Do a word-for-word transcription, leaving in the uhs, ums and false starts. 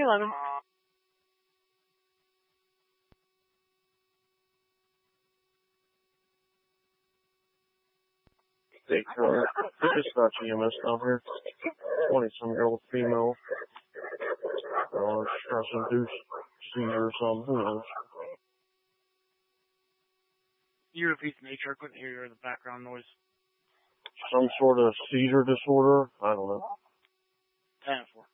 eleven. State car. Dispatch E M S down here. twenty-some-year-old female. Uh, stress-induced seizure or something. Who knows? You repeat the nature. I couldn't hear you in the background noise. Some sort of seizure disorder. I don't know. ten four.